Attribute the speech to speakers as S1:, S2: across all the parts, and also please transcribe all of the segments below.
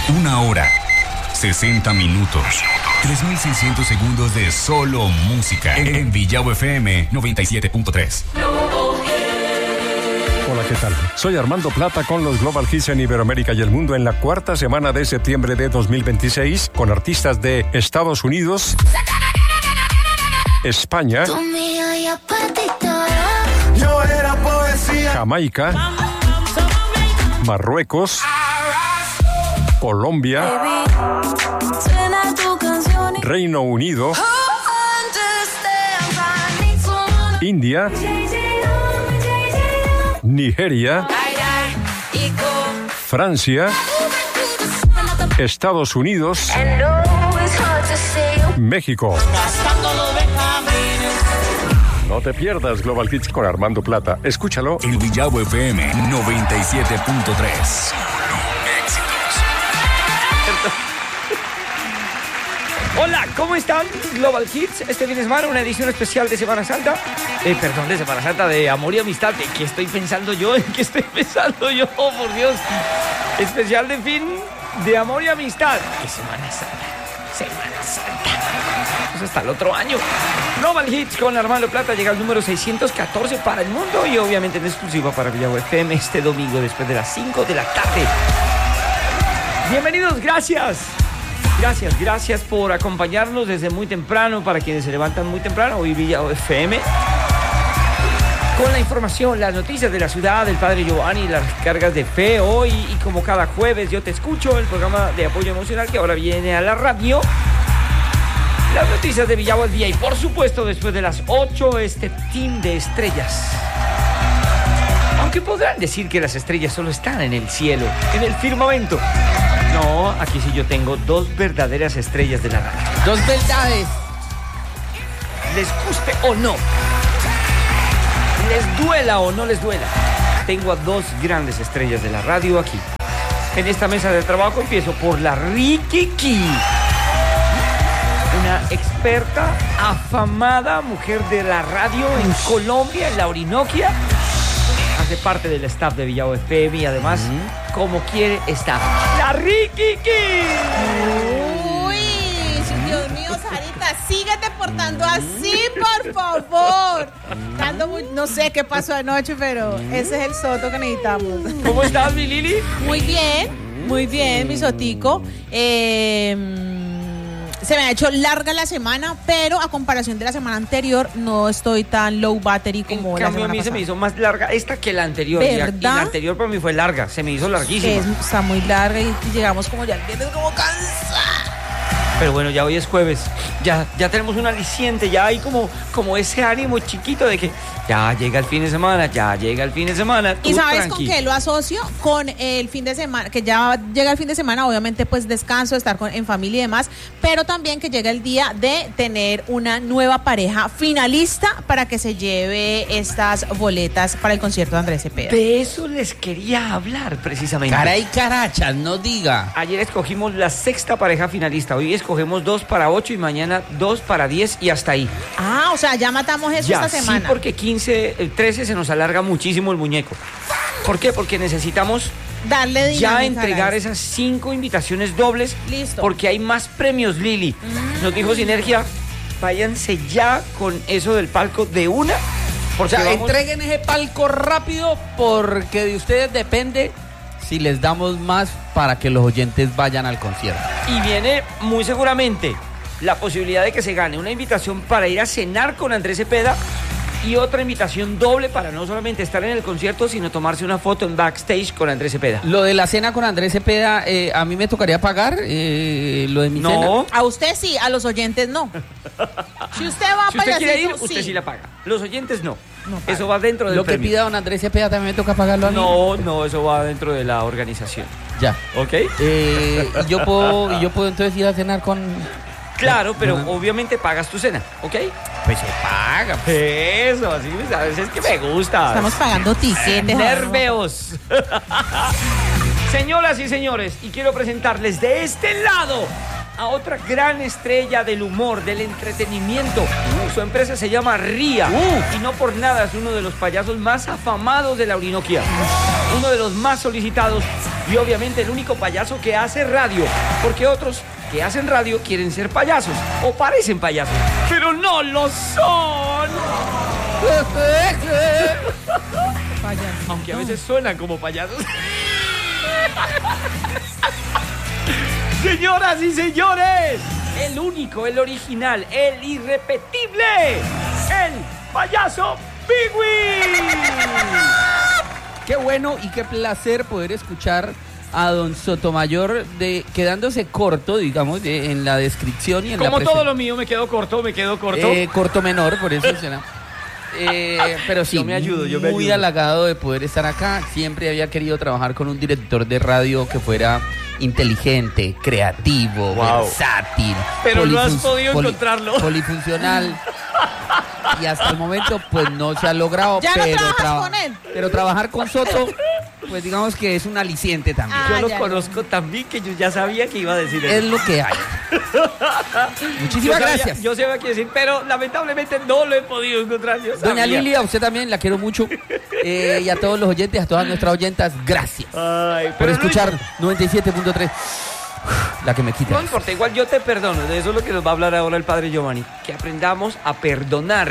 S1: Una hora, 60 minutos, 3.600 segundos de solo música en Villavo FM 97.3.
S2: Hola, ¿qué tal? Soy Armando Plata con los Global Hits en Iberoamérica y el mundo en la cuarta semana de septiembre de 2026 con artistas de Estados Unidos, España, Jamaica, Marruecos, Colombia, Reino Unido, India, Nigeria, Francia, Estados Unidos, México. No te pierdas Global Hits con Armando Plata. Escúchalo
S1: en Villavo FM 97.3.
S3: Hola, ¿cómo están? Global Hits, este fin de semana una edición especial de Semana Santa. De Semana Santa, de Amor y Amistad. ¿Qué estoy pensando yo? Oh, por Dios. Especial de fin de Amor y Amistad. ¿Qué Semana Santa? Pues hasta el otro año. Global Hits con Armando Plata llega al número 614 para el mundo y obviamente en exclusiva para Villavo FM este domingo después de las 5 de la tarde. Bienvenidos, gracias por acompañarnos desde muy temprano, para quienes se levantan muy temprano, hoy Villavo FM, con la información, las noticias de la ciudad, del Padre Giovanni, las cargas de fe hoy, y como cada jueves yo te escucho, el programa de apoyo emocional que ahora viene a la radio, las noticias de Villavo al día, y por supuesto después de las 8 este team de estrellas. Aunque podrán decir que las estrellas solo están en el cielo, en el firmamento. No, aquí sí yo tengo dos verdaderas estrellas de la radio.
S4: Dos verdades.
S3: Les guste o no, les duela o no les duela, tengo a dos grandes estrellas de la radio aquí. En esta mesa de trabajo empiezo por la Rikiki, una experta, afamada mujer de la radio en Colombia, en la Orinoquia. Hace parte del staff de Villavo FM y además, como quiere, está la Rikiki.
S5: Uy, Dios mío, Sarita, síguete portando así, por favor. No sé qué pasó anoche, pero ese es el soto que necesitamos.
S3: ¿Cómo estás, mi Lili?
S5: Muy bien, mi sotico. Se me ha hecho larga la semana, pero a comparación de la semana anterior no estoy tan low battery como la semana pasada.
S3: A mí se me hizo más larga esta que la anterior.
S5: ¿Verdad?
S3: Y la anterior para mí fue larga, se me hizo larguísima.
S5: Está muy larga y llegamos como ya el viernes como cansados.
S3: Pero bueno, ya hoy es jueves, ya tenemos un aliciente, ya hay como ese ánimo chiquito de que ya llega el fin de semana.
S5: ¿Y sabes con qué lo asocio? Con el fin de semana, que ya llega el fin de semana, obviamente pues descanso, estar en familia y demás, pero también que llega el día de tener una nueva pareja finalista para que se lleve estas boletas para el concierto de Andrés Cepeda.
S3: De eso les quería hablar precisamente.
S4: Caray, carachas, no diga.
S3: Ayer escogimos la sexta pareja finalista, hoy escogemos 2 para 8 y mañana 2 para 10 y hasta ahí.
S5: Ah, o sea, ya matamos eso esta semana.
S3: Sí, porque 13 se nos alarga muchísimo el muñeco. ¿Por qué? Porque necesitamos
S5: darle dinámica,
S3: ya entregar esas 5 invitaciones dobles.
S5: Listo.
S3: Porque hay más premios, Lili. Nos dijo Sinergia, váyanse ya con eso del palco de una.
S4: Porque entreguen ese palco rápido, porque de ustedes depende si les damos más para que los oyentes vayan al concierto.
S3: Y viene muy seguramente la posibilidad de que se gane una invitación para ir a cenar con Andrés Cepeda y otra invitación doble para no solamente estar en el concierto, sino tomarse una foto en backstage con Andrés Cepeda.
S4: Lo de la cena con Andrés Cepeda, ¿a mí me tocaría pagar lo de mi cena?
S3: No.
S5: A usted sí, a los oyentes no. Si usted va
S3: si usted quiere ir,
S5: sí.
S3: usted sí la paga. Los oyentes no. Eso va dentro del
S4: Lo
S3: premio.
S4: que pida don Andrés Cepeda también me toca pagarlo a mí.
S3: No, eso va dentro de la organización.
S4: Ya.
S3: ¿Ok?
S4: Y yo puedo entonces ir a cenar con...
S3: Claro, pero obviamente pagas tu cena, ¿ok?
S4: Pues se paga.
S3: Eso, así sabes, es que me gusta.
S5: Estamos pagando tiquetes.
S3: Nervios. Señoras y señores, y quiero presentarles de este lado a otra gran estrella del humor, del entretenimiento. Su empresa se llama Ría y no por nada es uno de los payasos más afamados de la Orinoquia. uno de los más solicitados y obviamente el único payaso que hace radio, porque otros que hacen radio quieren ser payasos o parecen payasos, pero no lo son. Aunque a veces suenan como payasos. Señoras y señores, el único, el original, el irrepetible, el payaso Pigui.
S4: Qué bueno y qué placer poder escuchar a don Sotomayor quedándose corto, digamos, en la descripción y en
S3: como
S4: la
S3: todo lo mío, me quedo corto.
S4: Corto menor, por eso será. Pero sí,
S3: yo me ayudo.
S4: Muy halagado de poder estar acá. Siempre había querido trabajar con un director de radio que fuera inteligente, creativo, versátil.
S3: Pero no has podido encontrarlo.
S4: Polifuncional. Y hasta el momento, pues no se ha logrado.
S5: Ya no trabajas con él.
S4: Pero trabajar con Soto, pues digamos que es un aliciente también.
S3: Yo lo conozco también, que yo ya sabía que iba a decir eso.
S4: Es lo que hay. Muchísimas gracias.
S3: Yo sabía qué decir, pero lamentablemente no lo he podido encontrar.
S4: Doña Lili, a usted también la quiero mucho. Y a todos los oyentes, a todas nuestras oyentas, gracias por escuchar 97.3. La que me quita.
S3: No importa, igual yo te perdono. De eso es lo que nos va a hablar ahora el padre Giovanni. Que aprendamos a perdonar.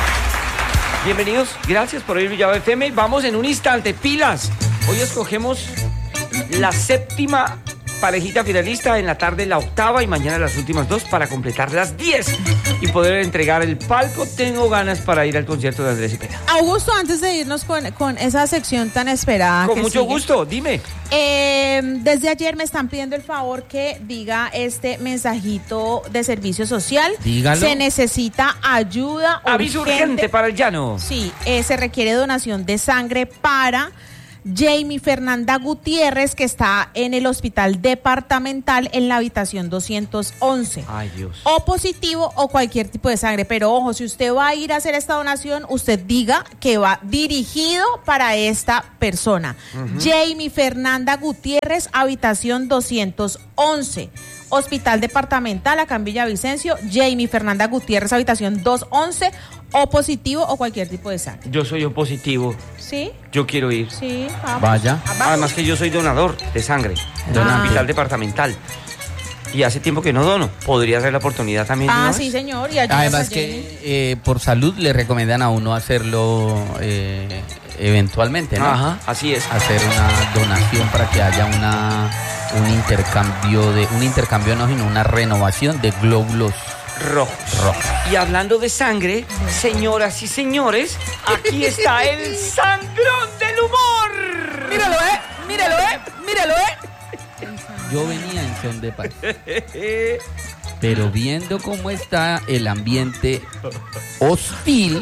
S3: Bienvenidos, gracias por oír Villavo FM. Vamos en un instante, pilas. Hoy escogemos la 7ª parejita finalista, en la tarde la 8ª y mañana las últimas 2 para completar las 10 y poder entregar el palco. Tengo ganas para ir al concierto de Andrés Cepeda.
S5: Augusto, antes de irnos con esa sección tan esperada.
S3: Con mucho gusto, dime.
S5: Desde ayer me están pidiendo el favor que diga este mensajito de servicio social.
S4: Dígalo.
S5: Se necesita ayuda
S3: Aviso urgente para el llano.
S5: Sí, se requiere donación de sangre para Jamie Fernanda Gutiérrez, que está en el hospital departamental en la habitación 211.
S3: Ay, Dios.
S5: O positivo o cualquier tipo de sangre. Pero ojo, si usted va a ir a hacer esta donación, usted diga que va dirigido para esta persona. Jamie Fernanda Gutiérrez, habitación 211. Hospital departamental acá en Villavicencio. Jamie Fernanda Gutiérrez, habitación 211. O positivo o cualquier tipo de sangre.
S3: Yo soy O positivo.
S5: ¿Sí?
S3: Yo quiero ir.
S5: Sí, vamos.
S4: Vaya.
S3: Además que yo soy donador de sangre de un hospital departamental. Y hace tiempo que no dono. Podría ser la oportunidad también.
S5: Sí, señor. Y
S4: además que por salud le recomiendan a uno hacerlo eventualmente, ¿no?
S3: Ajá, así es.
S4: Hacer una donación para que haya un intercambio no, sino una renovación de glóbulos
S3: rojos. Y hablando de sangre, señoras y señores, aquí está el sangrón del humor.
S4: Míralo, Yo venía en son de paz. Pero viendo cómo está el ambiente hostil.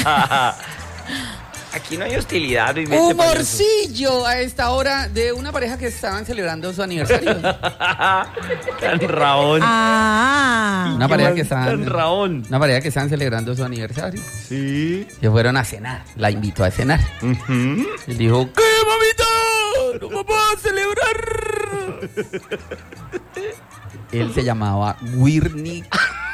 S3: Aquí no hay hostilidad.
S4: Humorcillo a esta hora de una pareja que estaban celebrando su aniversario.
S3: Tan raón.
S4: Una pareja que estaban celebrando su aniversario.
S3: Sí.
S4: Se fueron a cenar. La invitó a cenar. Y dijo, ¿qué, mamita? ¿No vamos a celebrar? Él se llamaba Wirni,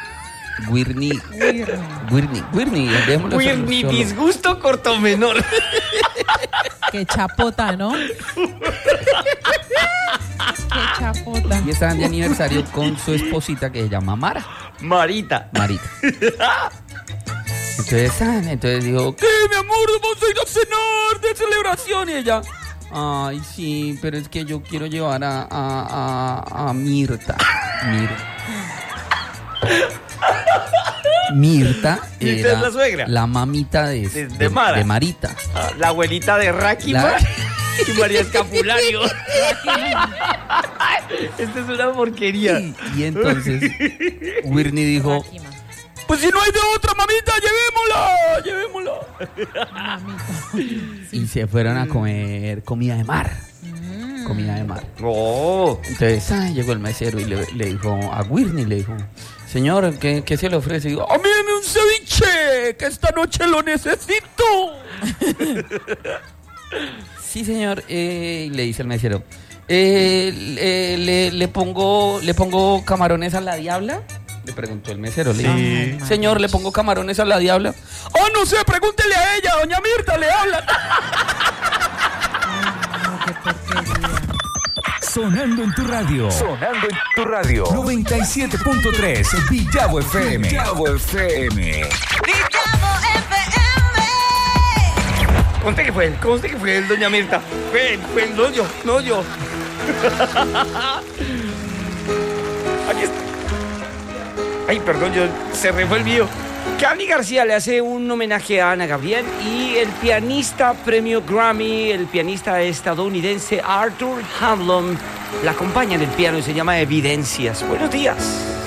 S3: disgusto corto menor.
S5: Qué chapota, ¿no? Qué chapota.
S4: Y estaban de aniversario con su esposita que se llama
S3: Marita.
S4: Entonces dijo, ¿qué, mi amor? Vamos a ir a cenar de celebración. Y ella, ay, sí, pero es que yo quiero llevar a Mirta. Mirta
S3: era es la suegra,
S4: la mamita de Marita,
S3: la abuelita de Ráquima y María Escapulario. Esta es una porquería.
S4: Y entonces Wirni dijo, pues si no hay de otra, mamita, llevémosla. Mamita. Y se fueron a comer comida de mar. Entonces llegó el mesero y le dijo a Wirni, le dijo, señor, ¿qué se le ofrece? Y digo, ¡dame un ceviche! ¡Que esta noche lo necesito! Sí, señor. Y le dice el mesero, ¿le pongo camarones a la diabla? Le preguntó el mesero. Le dijo, señor, ¿le pongo camarones a la diabla? ¡Oh, no sé! Pregúntele a ella, doña Mirta, le habla.
S1: Sonando en tu radio. 97.3 Villavo FM.
S3: Villavo FM. Conste que fue el doña Mirta. Fue el no yo. Aquí está. Ay, perdón, se me fue el mío. Cami García le hace un homenaje a Ana Gabriel y el pianista premio Grammy, el pianista estadounidense Arthur Hamlin, la acompaña en el piano y se llama Evidencias. Buenos días.